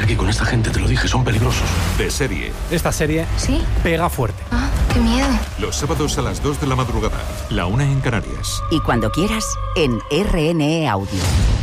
aquí con esta gente, te lo dije, son peligrosos. De Serie. Esta serie ¿Sí? pega fuerte. Ah, qué miedo. Los sábados a las 2 de la madrugada, la 1 en Canarias. Y cuando quieras, en RNE Audio.